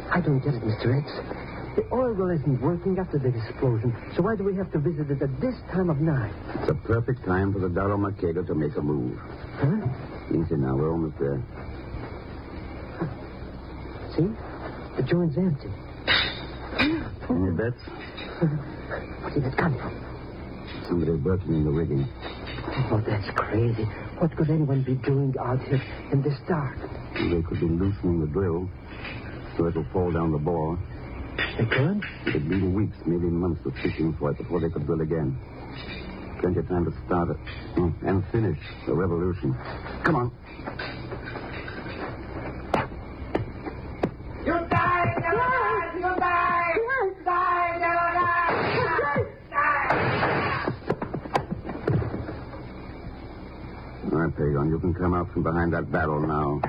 I don't get it, Mr. X. The oil well isn't working after the explosion, so why do we have to visit it at this time of night? It's a perfect time for the Darrow Mercator to make a move. Huh? Easy now, we're almost there. See? The joint's empty. Any bets? Where did it come from? Somebody working in the rigging. Oh, that's crazy. What could anyone be doing out here in this dark? They could be loosening the drill so it'll fall down the bore. They could? It'd be weeks, maybe months of fishing for it before they could drill again. Plenty of time to start it and finish the revolution. Come on. You die, Delaware! You die! Die, Delaware! Die! All right, Pagon, you can come out from behind that barrel now.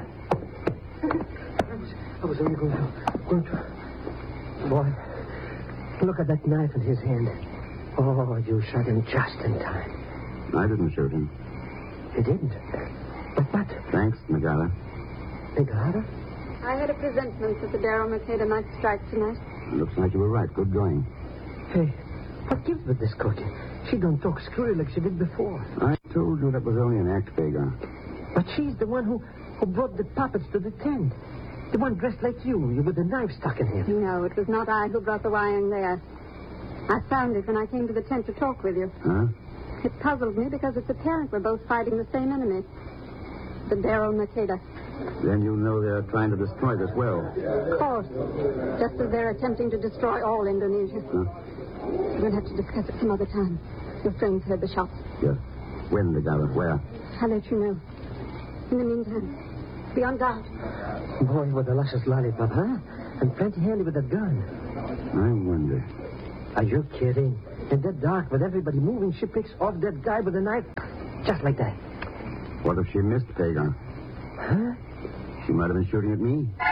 I was only going to... Boy, look at that knife in his hand. Oh, you shot him just in time. I didn't shoot him. You didn't? But what? Thanks, Megara. Megara? I had a presentiment that the Darrow Mercator might strike tonight. Looks like you were right. Good going. Hey, what gives with this cookie? She don't talk screwy like she did before. I told you that was only an act, Pagon. But she's the one who brought the puppets to the tent. The one dressed like you with the knife stuck in him. No, it was not I who brought the wiring there. I found it when I came to the tent to talk with you. Huh? It puzzled me because it's apparent we're both fighting the same enemy. The Darrow Mercator. Then you know they're trying to destroy this well. Of course. Just as they're attempting to destroy all Indonesia. Huh? We'll have to discuss it some other time. Your friends heard the shots. Yes. When, Megara? Where? I'll let you know. In the meantime, be on guard. Boy, with a luscious lollipop, huh? And plenty handy with that gun. I wonder. Are you kidding? In that dark, with everybody moving, she picks off that guy with a knife. Just like that. What if she missed, Pagon? Huh? She might have been shooting at me.